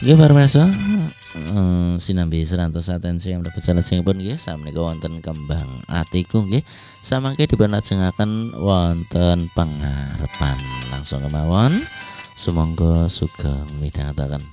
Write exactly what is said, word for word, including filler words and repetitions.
Nggih para mirsa, eh, sinambi serantos atensi yang dapat salajengipun nggih sameneika wonten kembang atiku nggih samangke dipunlajengaken wonten pangarepan langsung kemawon sumangga sugeng midhangetaken.